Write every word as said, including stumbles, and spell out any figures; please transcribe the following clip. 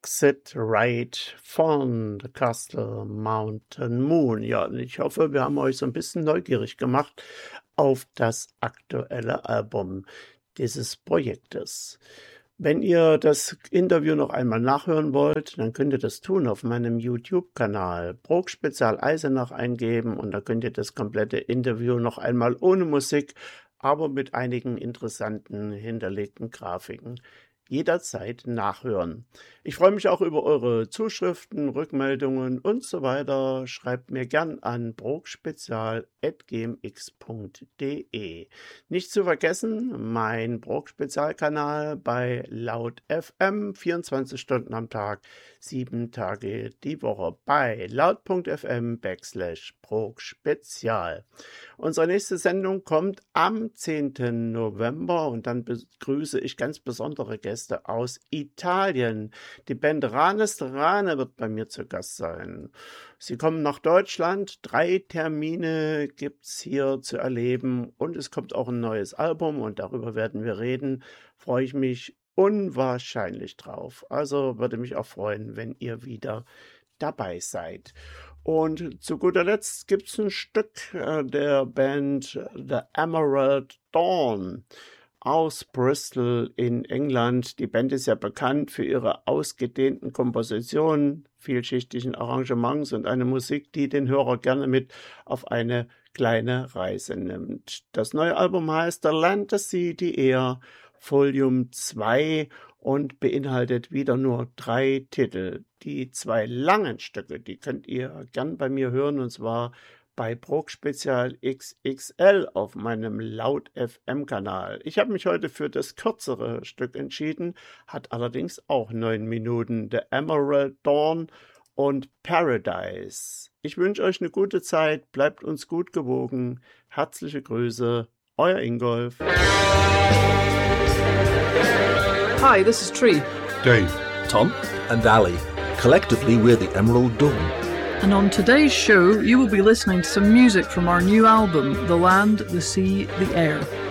Exit Right von The Castle Mountain Moon. Ja, und ich hoffe, wir haben euch so ein bisschen neugierig gemacht auf das aktuelle Album dieses Projektes. Wenn ihr das Interview noch einmal nachhören wollt, dann könnt ihr das tun auf meinem YouTube-Kanal. Prog Spezial Eisenach eingeben und da könnt ihr das komplette Interview noch einmal ohne Musik, aber mit einigen interessanten hinterlegten Grafiken jederzeit nachhören. Ich freue mich auch über eure Zuschriften, Rückmeldungen und so weiter. Schreibt mir gern an progspezial at gmx punkt de. Nicht zu vergessen, mein Prog-Spezialkanal bei Laut F M, vierundzwanzig Stunden am Tag, sieben Tage die Woche bei laut.fm backslash Prog-Spezial. Unsere nächste Sendung kommt am zehnten November und dann begrüße ich ganz besondere Gäste aus Italien. Die Band Rane Strane wird bei mir zu Gast sein. Sie kommen nach Deutschland. Drei Termine gibt's hier zu erleben und es kommt auch ein neues Album und darüber werden wir reden. Freue ich mich unwahrscheinlich drauf. Also würde mich auch freuen, wenn ihr wieder dabei seid. Und zu guter Letzt gibt's ein Stück äh, der Band The Emerald Dawn aus Bristol in England. Die Band ist ja bekannt für ihre ausgedehnten Kompositionen, vielschichtigen Arrangements und eine Musik, die den Hörer gerne mit auf eine kleine Reise nimmt. Das neue Album heißt The Land, the Sea, the Air, Volume zwei und beinhaltet wieder nur drei Titel. Die zwei langen Stücke, die könnt ihr gern bei mir hören, und zwar bei Prog Spezial X X L auf meinem Laut F M-Kanal. Ich habe mich heute für das kürzere Stück entschieden, hat allerdings auch neun Minuten. The Emerald Dawn und Paradise. Ich wünsche euch eine gute Zeit, bleibt uns gut gewogen. Herzliche Grüße, euer Ingolf. Hi, this is Tree, Dave, Tom, and Ali. Collectively, we're the Emerald Dawn. and on today's show, you will be listening to some music from our new album, The Land, the Sea, the Air.